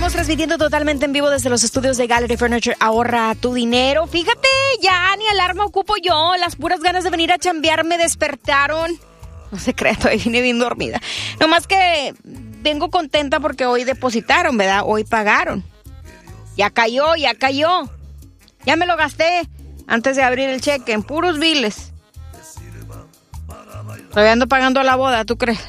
Estamos transmitiendo totalmente en vivo desde los estudios de Gallery Furniture. Ahorra tu dinero. Fíjate, ya ni alarma ocupo yo. Las puras ganas de venir a chambear me despertaron. No se crea, todavía vine bien dormida. Nomás que vengo contenta porque hoy depositaron, ¿verdad? Hoy pagaron. Ya cayó. Ya me lo gasté antes de abrir el cheque en puros biles. Todavía ando pagando la boda, ¿tú crees?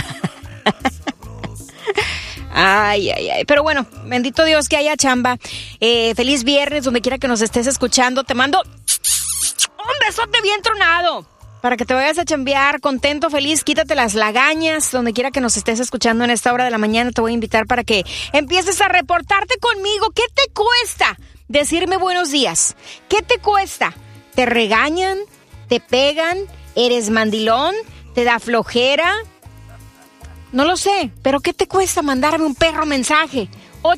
Ay. Pero bueno, bendito Dios que haya chamba. Feliz viernes, donde quiera que nos estés escuchando. Te mando un besote bien tronado para que te vayas a chambear contento, feliz. Quítate las lagañas, donde quiera que nos estés escuchando en esta hora de la mañana. Te voy a invitar para que empieces a reportarte conmigo. ¿Qué te cuesta decirme buenos días? ¿Qué te cuesta? ¿Te regañan? ¿Te pegan? ¿Eres mandilón? ¿Te da flojera? No lo sé, pero ¿qué te cuesta mandarme un perro mensaje?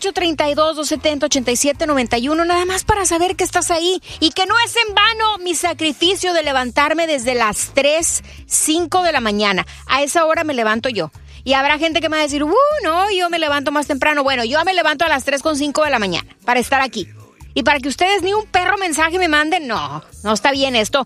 832-270-8791, nada más para saber que estás ahí y que no es en vano mi sacrificio de levantarme desde las 3:05 de la mañana. A esa hora me levanto yo. Y habrá gente que me va a decir, no, yo me levanto más temprano. Bueno, yo me levanto a las 3:05 de la mañana para estar aquí. Y para que ustedes ni un perro mensaje me manden, no está bien esto.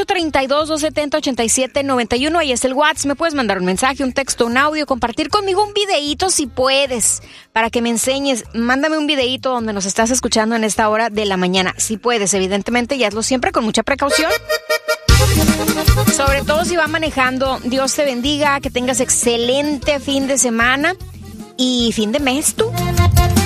832-270-8791, ahí es el WhatsApp. Me puedes mandar un mensaje, un texto, un audio, compartir conmigo un videíto si puedes, para que me enseñes. Mándame un videíto donde nos estás escuchando en esta hora de la mañana. Si puedes, evidentemente, y hazlo siempre con mucha precaución. Sobre todo si va manejando. Dios te bendiga, que tengas excelente fin de semana y fin de mes tú.